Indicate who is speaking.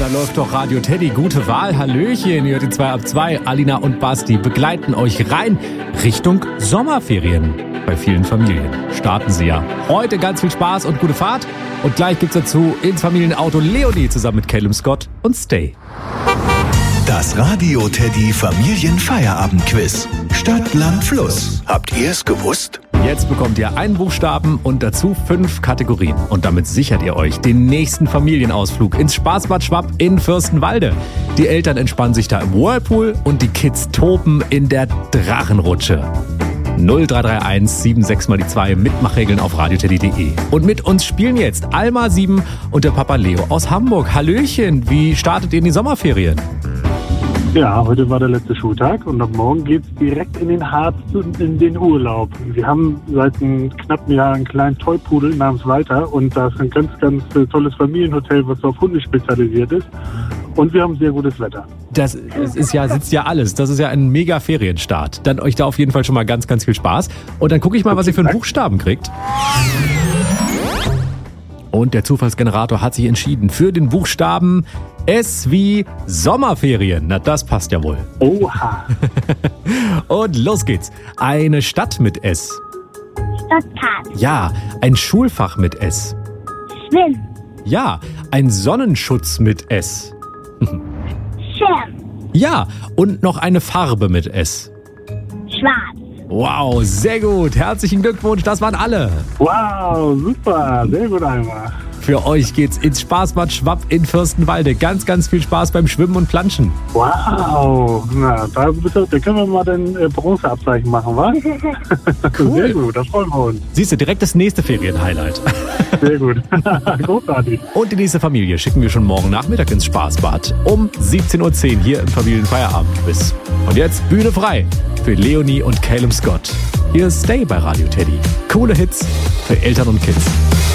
Speaker 1: da läuft doch Radio Teddy. Gute Wahl, Hallöchen. Ihr hört die 2 ab 2. Alina und Basti begleiten euch rein Richtung Sommerferien. Bei vielen Familien starten sie ja. Heute ganz viel Spaß und gute Fahrt. Und gleich gibt's dazu ins Familienauto Leonie zusammen mit Calum Scott und Stay.
Speaker 2: Das Radio Teddy Familienfeierabend-Quiz. Stadt, Land, Fluss. Habt ihr es gewusst?
Speaker 1: Jetzt bekommt ihr einen Buchstaben und dazu 5 Kategorien. Und damit sichert ihr euch den nächsten Familienausflug ins Spaßbad Schwapp in Fürstenwalde. Die Eltern entspannen sich da im Whirlpool und die Kids toben in der Drachenrutsche. 0331 76 mal die 2 Mitmachregeln auf radioteddy.de. Und mit uns spielen jetzt Alma 7 und der Papa Leo aus Hamburg. Hallöchen, wie startet ihr in die Sommerferien?
Speaker 3: Ja, heute war der letzte Schultag und ab morgen geht's direkt in den Harz und in den Urlaub. Wir haben seit einem knappen Jahr einen kleinen Toypudel namens Walter und das ist ein ganz, ganz tolles Familienhotel, was auf Hunde spezialisiert ist. Und wir haben sehr gutes Wetter.
Speaker 1: Das ist ja, sitzt ja alles. Das ist ja ein mega Ferienstart. Dann euch da auf jeden Fall schon mal ganz, ganz viel Spaß. Und dann gucke ich mal, was ihr für einen Buchstaben kriegt. Und der Zufallsgenerator hat sich entschieden für den Buchstaben S wie Sommerferien. Na, das passt ja wohl.
Speaker 3: Oha.
Speaker 1: Und los geht's. Eine Stadt mit S.
Speaker 4: Stuttgart.
Speaker 1: Ja, ein Schulfach mit S.
Speaker 4: Schwimmen.
Speaker 1: Ja, ein Sonnenschutz mit S.
Speaker 4: Schirm.
Speaker 1: Ja, und noch eine Farbe mit S.
Speaker 4: Schwarz.
Speaker 1: Wow, sehr gut. Herzlichen Glückwunsch, das waren alle.
Speaker 3: Wow, super. Sehr gut einmal.
Speaker 1: Für euch geht's ins Spaßbad Schwapp in Fürstenwalde. Ganz, ganz viel Spaß beim Schwimmen und Planschen.
Speaker 3: Wow. Na, da können wir mal den Bronzeabzeichen machen, wa?
Speaker 1: Cool.
Speaker 3: Sehr gut, da freuen wir uns.
Speaker 1: Siehst du, direkt das nächste Ferienhighlight.
Speaker 3: Sehr gut. Großartig.
Speaker 1: Und die nächste Familie schicken wir schon morgen Nachmittag ins Spaßbad. Um 17.10 Uhr hier im Familienfeierabend-Quiz. Und jetzt Bühne frei für Leonie und Calum Scott. Hier ist Stay bei Radio Teddy. Coole Hits für Eltern und Kids.